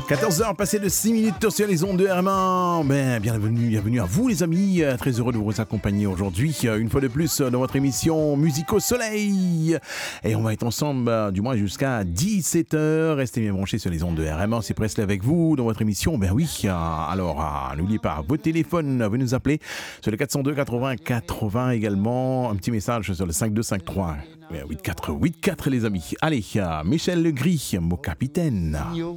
14h passées de 6 minutes sur les ondes de RMA. Bienvenue à vous les amis, très heureux de vous accompagner aujourd'hui une fois de plus dans votre émission Musique au Soleil. Et on va être ensemble du moins jusqu'à 17h. Restez bien branchés sur les ondes de RMA, c'est presque avec vous dans votre émission. Alors n'oubliez pas, vos téléphones, vous nous appelez sur le 402 80 80 également. Un petit message sur le 5253 8484 les amis. Allez, Michel Legris, mon capitaine.